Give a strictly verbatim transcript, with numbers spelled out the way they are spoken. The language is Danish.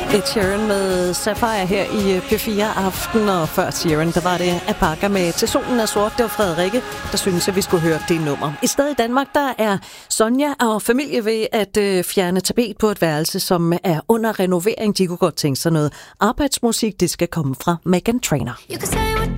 Ed Sheeran med Sapphire her i P fire Aften, og før Sheeran, der var det Apaka med Til solen er sort. Det var Frederikke, der synes at vi skulle høre det nummer. I stedet i Danmark, der er Sonja og familie ved at øh, fjerne tapet på et værelse, som er under renovering. De kunne godt tænke sig noget arbejdsmusik. Det skal komme fra Meghan Trainor.